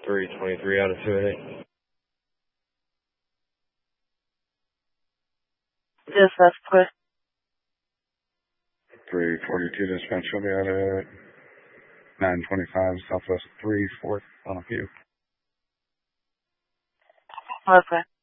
323 out of 288. Dispatch, please. 342 dispatch will be out at 925 Southwest 3 4th on a few. Okay.